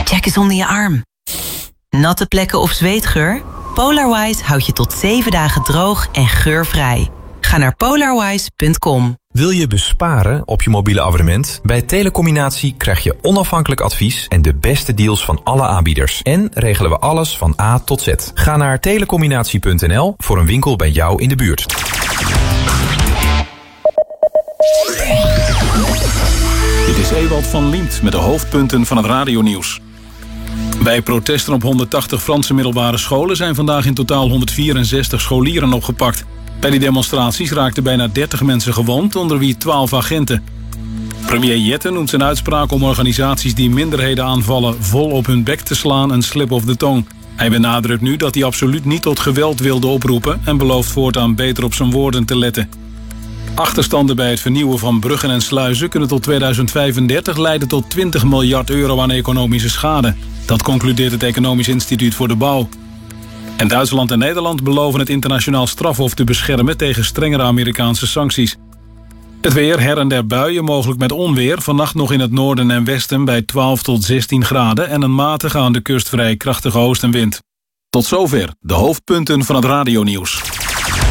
Check eens onder je arm. Natte plekken of zweetgeur? Polarwise houdt je tot 7 dagen droog en geurvrij. Ga naar polarwise.com. Wil je besparen op je mobiele abonnement? Bij Telecombinatie krijg je onafhankelijk advies en de beste deals van alle aanbieders. En regelen we alles van A tot Z. Ga naar telecombinatie.nl voor een winkel bij jou in de buurt. Dit is Ewald van Liemt met de hoofdpunten van het radionieuws. Bij protesten op 180 Franse middelbare scholen zijn vandaag in totaal 164 scholieren opgepakt. Bij die demonstraties raakten bijna 30 mensen gewond, onder wie 12 agenten. Premier Jette noemt zijn uitspraak om organisaties die minderheden aanvallen vol op hun bek te slaan een slip of the tongue. Hij benadrukt nu dat hij absoluut niet tot geweld wilde oproepen en belooft voortaan beter op zijn woorden te letten. Achterstanden bij het vernieuwen van bruggen en sluizen kunnen tot 2035 leiden tot 20 miljard euro aan economische schade. Dat concludeert het Economisch Instituut voor de Bouw. En Duitsland en Nederland beloven het internationaal strafhof te beschermen tegen strengere Amerikaanse sancties. Het weer, her en der buien, mogelijk met onweer. Vannacht nog in het noorden en westen bij 12 tot 16 graden... en een matige aan de kust vrij krachtige oostenwind. Tot zover de hoofdpunten van het radionieuws.